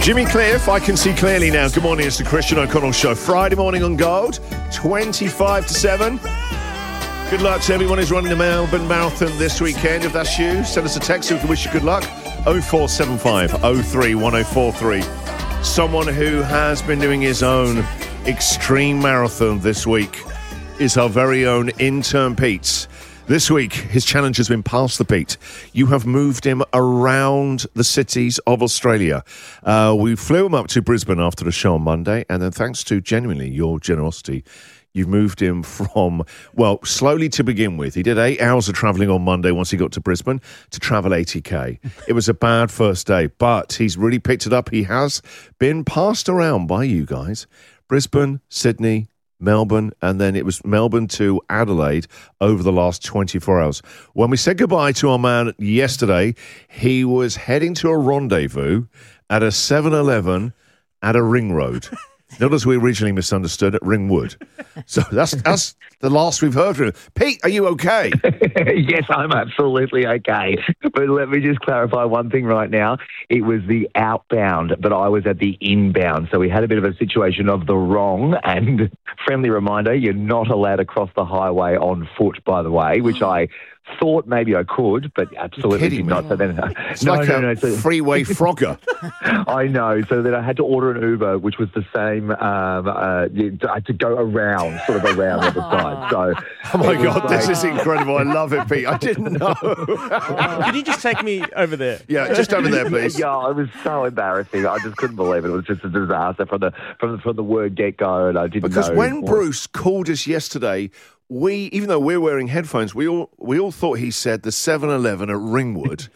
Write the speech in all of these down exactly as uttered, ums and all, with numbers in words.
Jimmy Cliff, I can see clearly now. Good morning, it's the Christian O'Connell Show. Friday morning on Gold, twenty-five to seven. Good luck to everyone who's running the Melbourne Marathon this weekend. If that's you, send us a text so we can wish you good luck. oh four seven five oh three one oh four three. Someone who has been doing his own extreme marathon this week is our very own intern Pete. This week, his challenge has been Pass the Pete. You have moved him around the cities of Australia. Uh, we flew him up to Brisbane after the show on Monday, and then thanks to genuinely your generosity, you've moved him from, well, slowly to begin with. He did eight hours of travelling on Monday once he got to Brisbane to travel eighty k. It was a bad first day, but he's really picked it up. He has been passed around by you guys. Brisbane, Sydney, Melbourne, and then it was Melbourne to Adelaide over the last twenty-four hours. When we said goodbye to our man yesterday, he was heading to a rendezvous at a seven eleven at a ring road. Not as we originally misunderstood, at Ringwood. So that's that's the last we've heard from him. Pete, are you okay? Yes, I'm absolutely okay. But let me just clarify one thing right now. It was the outbound, but I was at the inbound. So we had a bit of a situation of the wrong. And friendly reminder, you're not allowed to cross the highway on foot, by the way, which I thought maybe I could, but absolutely did not. So then, it's no, like no, a no, so, freeway frogger. I know. So then I had to order an Uber, which was the same. Um, uh, I had to go around, sort of around the other side. So, oh my God, this is incredible. I love it, Pete. I didn't know. Can you just take me over there? Yeah, just over there, please. Yeah, it was so embarrassing. I just couldn't believe it. It was just a disaster from the from the, from the word get go, and I didn't because know. Because when what... Bruce called us yesterday, we, even though we're wearing headphones, we all we all thought he said the seven eleven at Ringwood.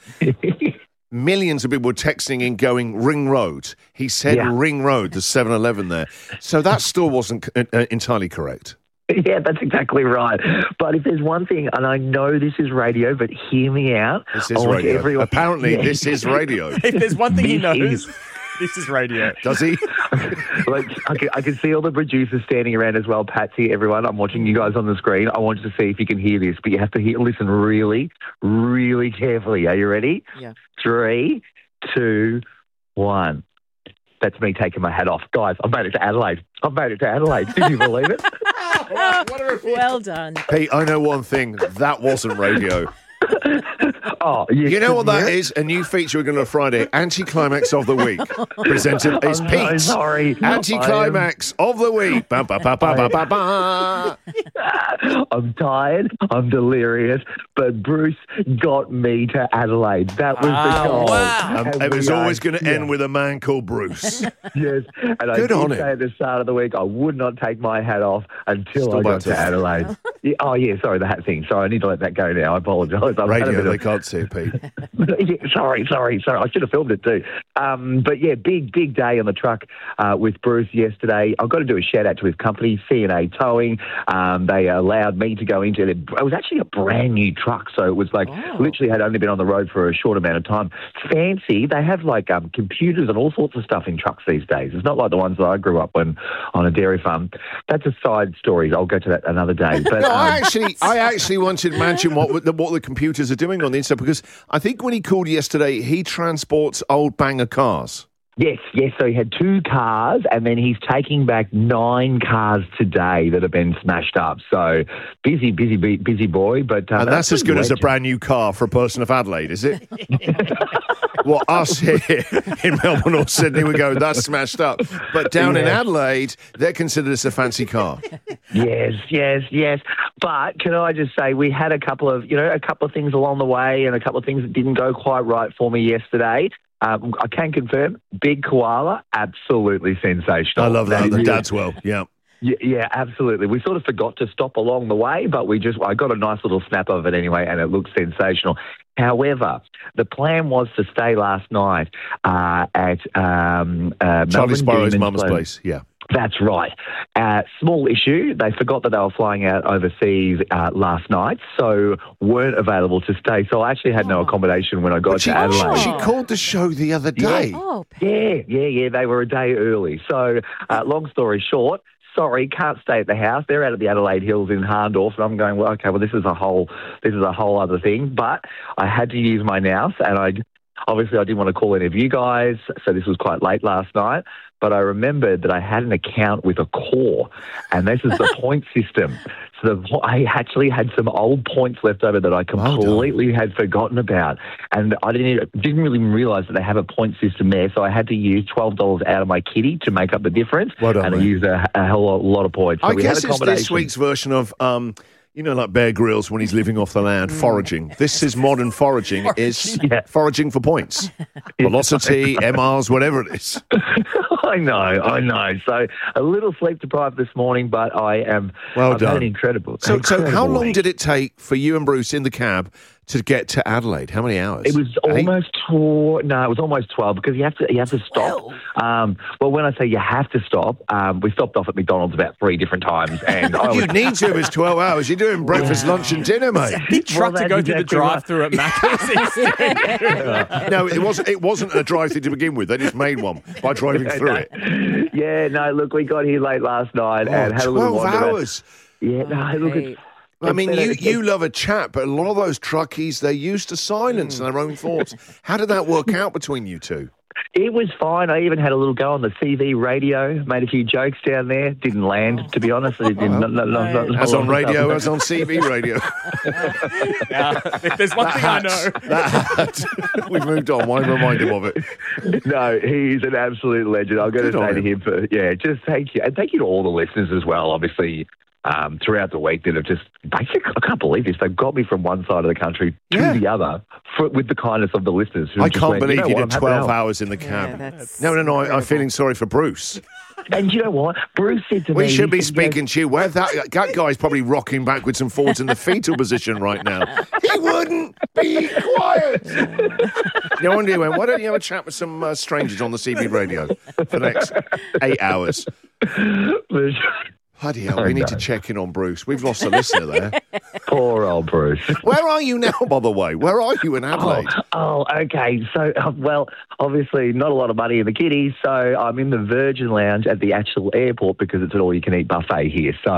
Millions of people were texting in going Ring Road. He said yeah. Ring Road, the seven eleven there. So that still wasn't uh, entirely correct. Yeah, that's exactly right. But if there's one thing, and I know this is radio, but hear me out. This is radio. Everyone... Apparently, yeah. This is radio. If there's one thing he knows, is... this is radio. Does he? Like, I, can, I can see all the producers standing around as well. Patsy, everyone, I'm watching you guys on the screen. I want you to see if you can hear this, but you have to hear, listen really, really carefully. Are you ready? Yeah. Three, two, one. That's me taking my hat off. Guys, I've made it to Adelaide. I've made it to Adelaide. Did you believe it? Well done. Pete, I know one thing. That wasn't radio. Oh, yes, you know what that yeah. is? A new feature we're going to do Friday. Anti-climax of the week. Presented as Pete. I'm so sorry. Anti-climax am... of the week. Ba, ba, ba, ba, ba, ba, ba. I'm tired. I'm delirious. But Bruce got me to Adelaide. That was oh, the goal. Wow. Um, it was always going to yeah. end with a man called Bruce. Yes. And I Good did on say him. at the start of the week I would not take my hat off until Still I got to Adelaide. Yeah, oh, yeah. Sorry, the hat thing. Sorry, I need to let that go now. I apologise. Radio, they of... can't see it, Pete. yeah, sorry, sorry, sorry. I should have filmed it too. Um, but yeah, big, big day on the truck uh, with Bruce yesterday. I've got to do a shout out to his company, C and A Towing. Um, they allowed me to go into it. It was actually a brand new truck, so it was like oh. literally had only been on the road for a short amount of time. Fancy. They have like um, computers and all sorts of stuff in trucks these days. It's not like the ones that I grew up when on a dairy farm. That's a side story. I'll go to that another day. But no, um, I actually, I actually wanted to mention what the, what the computers are doing on the inside, because I think when he called yesterday, he transports old banger cars. Yes, yes. So he had two cars, and then he's taking back nine cars today that have been smashed up. So busy, busy, busy boy. But um, and that's, that's as good legend. as a brand new car for a person of Adelaide, is it? Well, us here in Melbourne or Sydney, we go, that's smashed up. But down yeah. in Adelaide, they're considered as a fancy car. Yes, yes, yes. But can I just say, we had a couple of, you know, a couple of things along the way and a couple of things that didn't go quite right for me yesterday. Um, I can confirm, Big Koala, absolutely sensational. I love that. The yeah. dad's well, yeah. Yeah, yeah, absolutely. We sort of forgot to stop along the way, but we just, I got a nice little snap of it anyway, and it looked sensational. However, the plan was to stay last night uh, at um, uh, Charlie Sparrow's Demons mum's place. place, yeah. That's right. Uh, small issue. They forgot that they were flying out overseas uh, last night, so weren't available to stay. So I actually had no accommodation when I got but she, to Adelaide. She called the show the other day. Yeah, oh, yeah, yeah, yeah. They were a day early. So uh, long story short, sorry, can't stay at the house. They're out of the Adelaide Hills in Hahndorf, and I'm going, well, okay, well, this is a whole, this is a whole other thing. But I had to use my nous, and I obviously I didn't want to call any of you guys, so this was quite late last night. But I remembered that I had an account with a core, and this is the point system. So the, I actually had some old points left over that I completely had forgotten about, and I didn't didn't really realise that they have a point system there. So I had to use twelve dollars out of my kitty to make up the difference, Well done, and I mate. used a, a hell of a lot of points. So I we guess had a it's this week's version of, um, you know, like Bear Grylls when he's living off the land, foraging. This is modern foraging, is Yeah. foraging for points. Velocity, M Rs, whatever it is. I know, I know. So a little sleep deprived this morning, but I am. Well I've had done. an incredible. So, so incredible how long week. did it take for you and Bruce in the cab to get to Adelaide? How many hours? It was Eight? almost twelve. No, it was almost twelve because you have to you have to stop. Um, well, when I say you have to stop, um, we stopped off at McDonald's about three different times, and I You was. need to if it's twelve hours. You're doing breakfast, lunch and dinner, mate. He trucked Well, to go that's through the exactly right. drive-through at Macca's. No, it wasn't. It wasn't a drive-through to begin with. They just made one by driving through it. Yeah, no. Look, we got here late last night Oh, and had a little twelve wander. hours. Yeah, no. Look, Hey. it's, I mean, it's you, better- you love a chat, but a lot of those truckies, they're used to silence and their own thoughts. How did that work out between you two? It was fine. I even had a little go on the C V radio, made a few jokes down there. Didn't land, to be honest. It didn't, no, no, no, no, As on no, radio, no. as on C B radio. Yeah, if there's one thing I know. That hat. We've moved on. Why remind him of it? No, he's an absolute legend. I'm going Good to on say to him. him, for, yeah, just thank you. And thank you to all the listeners as well, obviously, um, throughout the week that have just, basically, I can't believe this, they've got me from one side of the country to Yeah. the other for, with the kindness of the listeners. Who I just can't went, believe you, know you what, did I'm happy to twelve help." hours in the Yeah, cab. that's no, no, no. I, I'm incredible. feeling sorry for Bruce. And you know what? Bruce said to me... We should he be said, you know, speaking to you. Where that, that guy's probably rocking backwards and forwards in the fetal position right now. He wouldn't be quiet. No wonder you went, why don't you have a chat with some uh, strangers on the C B radio for the next eight hours? Bloody hell, I we need know. to check in on Bruce. We've lost a listener there. Poor old Bruce. Where are you now, by the way? Where are you in Adelaide? Oh, oh, okay. So, uh, well, obviously not a lot of money in the kitties, so I'm in the Virgin Lounge at the actual airport because it's an all-you-can-eat buffet here. So,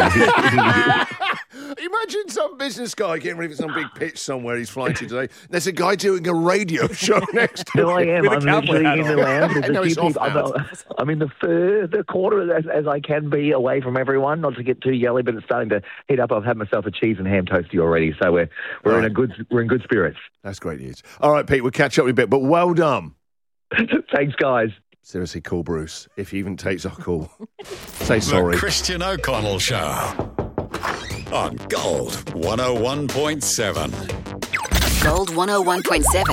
um, Imagine some business guy getting ready for some big pitch somewhere he's flying to today. There's a guy doing a radio show next to no, I him. am. With a I'm cowboy literally hat in the on. lounge. There's No, a few it's off people. I'm, hat. I'm in the fur, the corner as, as I can be away from everyone, not to get too yelly, but it's starting to heat up. I've had myself a cheese and ham toasty already, so we're we're in Right. a good we're in good spirits. That's great news. All right, Pete, we'll catch up in a bit, but well done. Thanks, guys. Seriously, call Bruce if he even takes our call. Say sorry. The Christian O'Connell Show on Gold one oh one point seven. Gold one oh one point seven.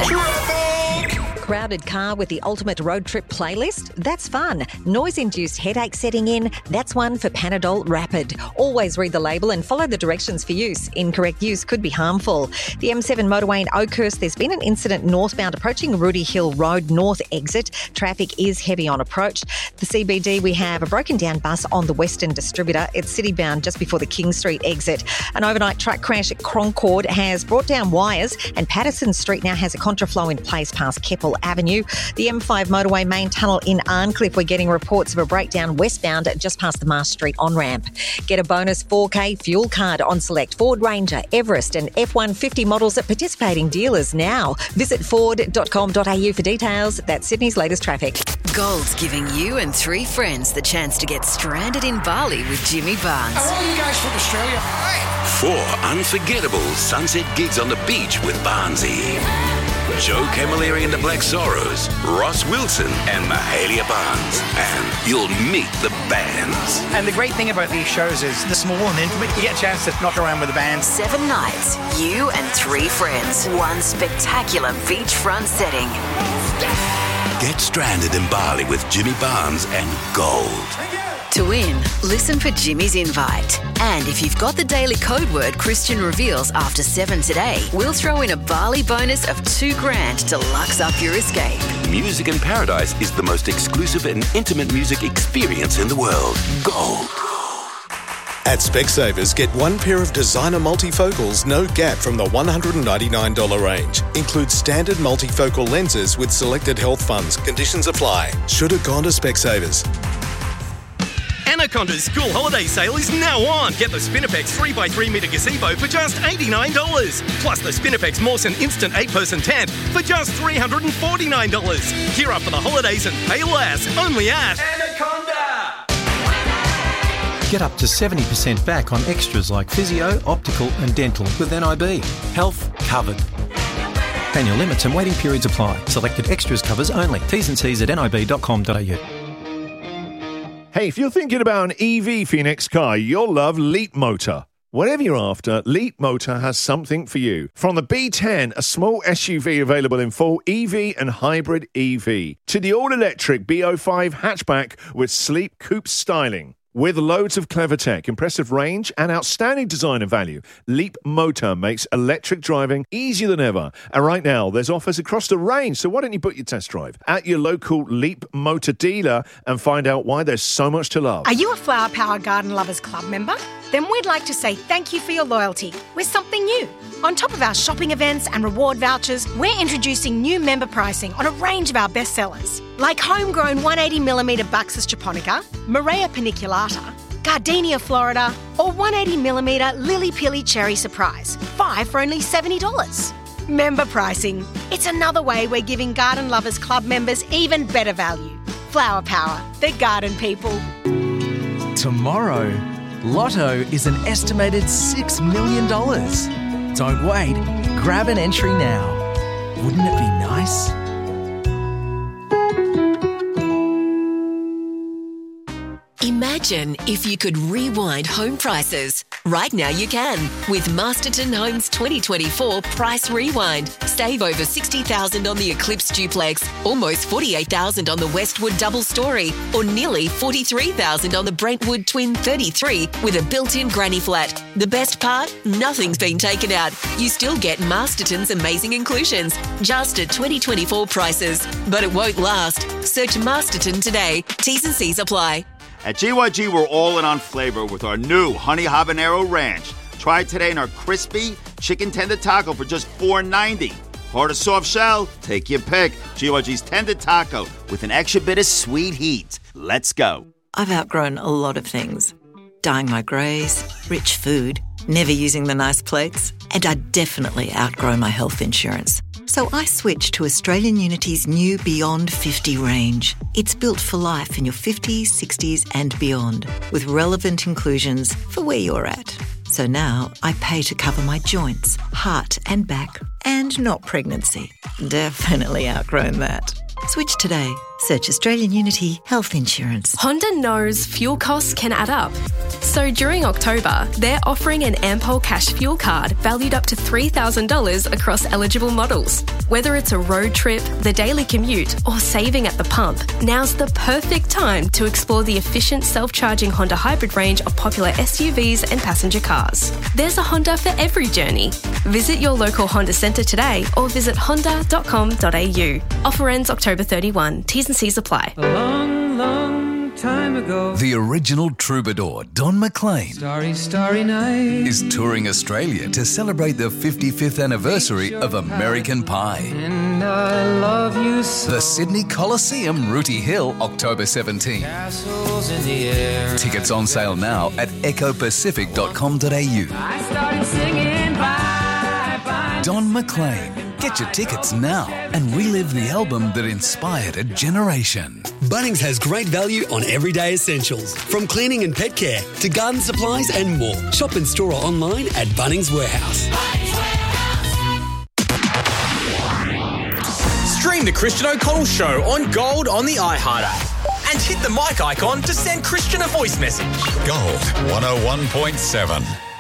Crowded car with the ultimate road trip playlist? That's fun. Noise-induced headache setting in? That's one for Panadol Rapid. Always read the label and follow the directions for use. Incorrect use could be harmful. The M seven motorway in Oakhurst, there's been an incident northbound approaching Rudy Hill Road North exit. Traffic is heavy on approach. The C B D, we have a broken down bus on the Western Distributor. It's city-bound just before the King Street exit. An overnight truck crash at Concord has brought down wires, and Patterson Street now has a contraflow in place past Keppel Avenue. The M five motorway main tunnel in Arncliffe, we're getting reports of a breakdown westbound just past the Mars Street on-ramp. Get a bonus four K fuel card on select Ford Ranger, Everest and F one fifty models at participating dealers now. Visit ford dot com dot a u for details. That's Sydney's latest traffic. Gold's giving you and three friends the chance to get stranded in Bali with Jimmy Barnes. Are all you guys from Australia? Four unforgettable sunset gigs on the beach with Barnsey. Joe Camilleri and the Black Sorrows, Ross Wilson and Mahalia Barnes. And you'll meet the bands. And the great thing about these shows is they're small and intimate. You get a chance to knock around with the bands. Seven nights, you and three friends. One spectacular beachfront setting. Get stranded in Bali with Jimmy Barnes and Gold. To win, listen for Jimmy's invite. And if you've got the daily code word Christian reveals after seven today, we'll throw in a Bali bonus of two grand to lux up your escape. Music in Paradise is the most exclusive and intimate music experience in the world. Gold. At Specsavers, get one pair of designer multifocals, no gap from the one hundred ninety-nine dollars range. Includes standard multifocal lenses with selected health funds. Conditions apply. Should have gone to Specsavers. Anna Anaconda's school holiday sale is now on. Get the Spinifex three by three metre gazebo for just eighty-nine dollars. Plus the Spinifex Mawson Instant eight person tent for just three hundred forty-nine dollars. Gear up for the holidays and pay less. Only at Anaconda. Get up to seventy percent back on extras like physio, optical and dental with N I B. Health covered. Annual limits and waiting periods apply. Selected extras covers only. T's and C's at n i b dot com dot a u. Hey, if you're thinking about an E V for your next car, you'll love Leap Motor. Whatever you're after, Leap Motor has something for you. From the B ten, a small S U V available in full E V and hybrid E V, to the all-electric B oh five hatchback with sleek coupe styling. With loads of clever tech, impressive range, and outstanding design and value, Leap Motor makes electric driving easier than ever. And right now, there's offers across the range, so why don't you book your test drive at your local Leap Motor dealer and find out why there's so much to love. Are you a Flower Power Garden Lovers Club member? Then we'd like to say thank you for your loyalty with something new. On top of our shopping events and reward vouchers, we're introducing new member pricing on a range of our best sellers, like homegrown one eighty millimetre Buxus japonica, Morea paniculata, Gardenia Florida, or one eighty millimetre Lily Pilly Cherry Surprise, five for only seventy dollars. Member pricing. It's another way we're giving Garden Lovers Club members even better value. Flower Power, the garden people. Tomorrow, Lotto is an estimated six million dollars. Don't wait, grab an entry now. Wouldn't it be nice? Imagine if you could rewind home prices. Right now you can with Masterton Homes twenty twenty-four Price Rewind. Save over sixty thousand dollars on the Eclipse Duplex, almost forty-eight thousand dollars on the Westwood Double Story, or nearly forty-three thousand dollars on the Brentwood Twin thirty-three with a built-in granny flat. The best part? Nothing's been taken out. You still get Masterton's amazing inclusions, just at twenty twenty-four prices. But it won't last. Search Masterton today. T's and C's apply. At G Y G, we're all in on flavor with our new Honey Habanero Ranch. Try it today in our crispy chicken tender taco for just four ninety. Hard or soft shell? Take your pick. G Y G's tender taco with an extra bit of sweet heat. Let's go. I've outgrown a lot of things. Dyeing my greys, rich food, never using the nice plates, and I definitely outgrow my health insurance. So I switched to Australian Unity's new Beyond fifty range. It's built for life in your fifties, sixties and beyond, with relevant inclusions for where you're at. So now I pay to cover my joints, heart and back, and not pregnancy. Definitely outgrown that. Switch today. Search Australian Unity Health Insurance. Honda knows fuel costs can add up. So during October, they're offering an Ampol Cash Fuel Card valued up to three thousand dollars across eligible models. Whether it's a road trip, the daily commute, or saving at the pump, now's the perfect time to explore the efficient self-charging Honda hybrid range of popular S U Vs and passenger cars. There's a Honda for every journey. Visit your local Honda centre today or visit honda dot com dot a u. Offer ends October thirty-first. T's and C's apply. A long, long time ago, the original troubadour, Don McLean, starry, starry night, is touring Australia to celebrate the fifty-fifth anniversary of American Pie. And I love you so. The Sydney Coliseum, Rooty Hill, October seventeenth. Castles in the air. Tickets on sale now at echo pacific dot com dot a u. I started singing bye, bye. Don McLean. Get your tickets now and relive the album that inspired a generation. Bunnings has great value on everyday essentials, from cleaning and pet care to garden supplies and more. Shop in store or online at Bunnings Warehouse. Stream the Christian O'Connell Show on Gold on the iHeart app. And hit the mic icon to send Christian a voice message. Gold one oh one point seven.